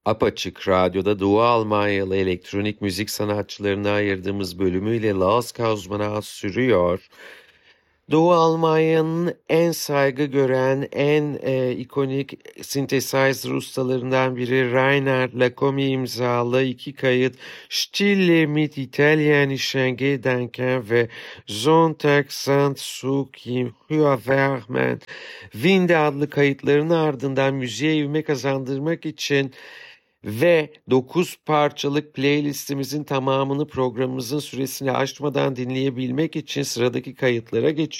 Apaçık Radyo'da Doğu Almanyalı elektronik müzik sanatçılarına ayırdığımız bölümüyle Lars Kauzman'a sürüyor. Doğu Almanya'nın en saygı gören, en ikonik synthesizer ustalarından biri Rainer Lacombe imzalı 2 kayıt Stille mit italienischen Gedanken ve Sonntag sind Zug im Hörvermen Winde adlı kayıtların ardından müziğe ivme kazandırmak için ve 9 parçalık playlistimizin tamamını programımızın süresini aşmadan dinleyebilmek için sıradaki kayıtlara geçiyoruz.